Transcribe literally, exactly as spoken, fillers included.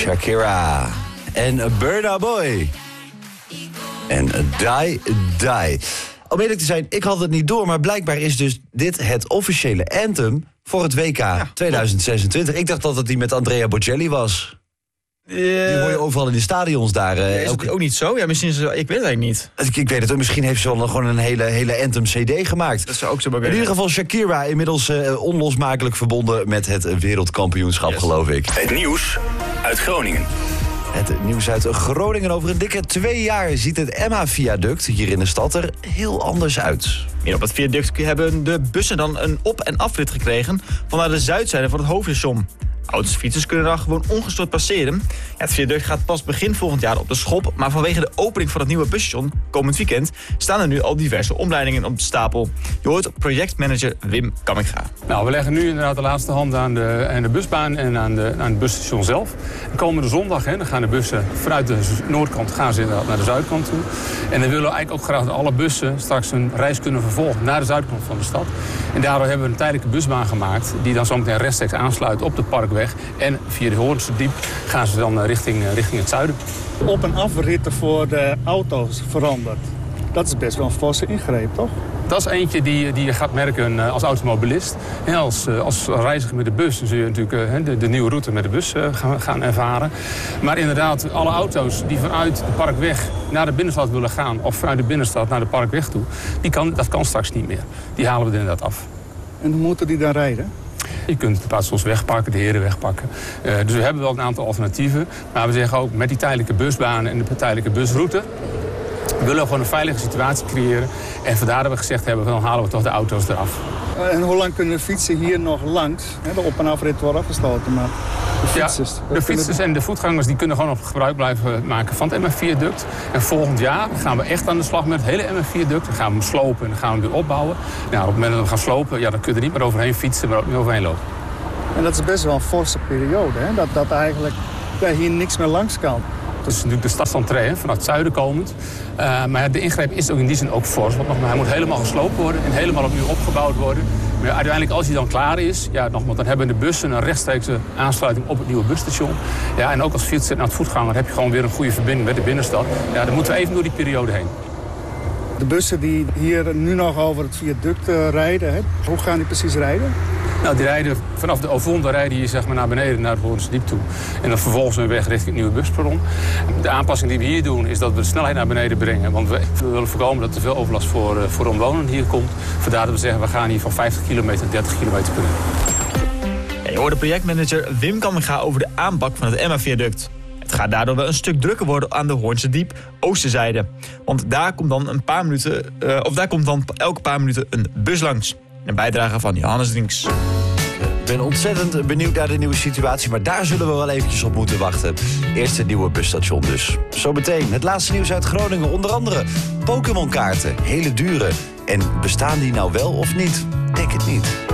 Shakira. En Burna Boy. En Die Die. Om eerlijk te zijn, ik had het niet door, maar blijkbaar is dus dit het officiële anthem voor het W K ja, tweeduizend zesentwintig. Ik dacht dat het die met Andrea Bocelli was. Uh, die hoor je overal in de stadions daar. Uh, is het ook niet zo? Ja, misschien is het, ik weet het eigenlijk niet. Ik, ik weet het, misschien heeft ze wel gewoon een hele, hele anthem-C D gemaakt. Dat zou ook zo bij in ieder geval Shakira, inmiddels uh, onlosmakelijk verbonden met het wereldkampioenschap, yes. geloof ik. Het nieuws uit Groningen. Het nieuws uit Groningen. Over een dikke twee jaar ziet het Emma-viaduct hier in de stad er heel anders uit. Hier op het viaduct hebben de bussen dan een op- en afrit gekregen vanuit de zuidzijde van het hoofdstation. Auto's en fietsers kunnen dan gewoon ongestoord passeren. Ja, het viaduct gaat pas begin volgend jaar op de schop, maar vanwege de opening van het nieuwe busstation komend weekend staan er nu al diverse omleidingen op de stapel. Je hoort projectmanager Wim Kamminga. Nou, we leggen nu inderdaad de laatste hand aan de, aan de busbaan en aan, de, aan het busstation zelf. En komende zondag hè, dan gaan de bussen vanuit de noordkant gaan ze naar de zuidkant toe. En dan willen we eigenlijk ook graag dat alle bussen straks een reis kunnen vervolgen naar de zuidkant van de stad. En daardoor hebben we een tijdelijke busbaan gemaakt die dan zometeen rechtstreeks aansluit op de Parkweg. En via de Hoornse Diep gaan ze dan richting, richting het zuiden. Op- en afritten voor de auto's veranderd. Dat is best wel een forse ingreep, toch? Dat is eentje die, die je gaat merken als automobilist. En als, als reiziger met de bus dan zul je natuurlijk de, de nieuwe route met de bus gaan, gaan ervaren. Maar inderdaad, alle auto's die vanuit de Parkweg naar de binnenstad willen gaan... of vanuit de binnenstad naar de Parkweg toe, die kan, dat kan straks niet meer. Die halen we er inderdaad af. En hoe moeten die dan rijden? Je kunt de Paatsels wegpakken, de heren wegpakken. Uh, dus we hebben wel een aantal alternatieven. Maar we zeggen ook met die tijdelijke busbanen en de tijdelijke busroute... we willen gewoon een veilige situatie creëren. En vandaar dat we gezegd hebben, dan halen we toch de auto's eraf. Uh, en hoe lang kunnen de fietsen hier nog langs? He, de op- en afrit wordt afgesloten, maar de fietsers... Ja, de fietsers en de voetgangers die kunnen gewoon nog gebruik blijven maken van het M F-viaduct. En volgend jaar gaan we echt aan de slag met het hele M F-viaduct. Dan gaan we hem slopen en dan gaan we hem weer opbouwen. Nou, op het moment dat we gaan slopen, ja, dan kun je er niet meer overheen fietsen, maar ook niet overheen lopen. En dat is best wel een forse periode, hè? Dat, dat eigenlijk ja, hier niks meer langs kan. Het is natuurlijk de stadsentree, vanuit het zuiden komend. Uh, maar de ingreep is ook in die zin ook fors. Want hij moet helemaal gesloopt worden en helemaal opnieuw opgebouwd worden. Maar uiteindelijk, als hij dan klaar is, ja, nogmaals, dan hebben de bussen een rechtstreekse aansluiting op het nieuwe busstation. Ja, en ook als fietser naar het voetganger heb je gewoon weer een goede verbinding met de binnenstad. Ja, dan moeten we even door die periode heen. De bussen die hier nu nog over het viaduct uh, rijden, hè? Hoe gaan die precies rijden? Nou, die rijden vanaf de Ovonde rijden hier zeg maar naar beneden, naar het Hoornse Diep toe. En dan vervolgens weer weg richting het nieuwe busperron. De aanpassing die we hier doen is dat we de snelheid naar beneden brengen. Want we, we willen voorkomen dat er veel overlast voor, uh, voor omwonenden hier komt. Vandaar dat we zeggen, we gaan hier van vijftig kilometer naar dertig kilometer per uur. Je hoort de projectmanager Wim Kamminga over de aanpak van het Emma-viaduct. Het gaat daardoor wel een stuk drukker worden aan de Hoornse Diep oosterzijde. Want daar komt dan een paar minuten, uh, of daar komt dan elke paar minuten een bus langs. Een bijdrage van Johannes Dinks. Ik ben ontzettend benieuwd naar de nieuwe situatie, maar daar zullen we wel eventjes op moeten wachten. Eerst het nieuwe busstation dus. Zometeen het laatste nieuws uit Groningen, onder andere Pokémon-kaarten, hele dure. En bestaan die nou wel of niet? Denk het niet.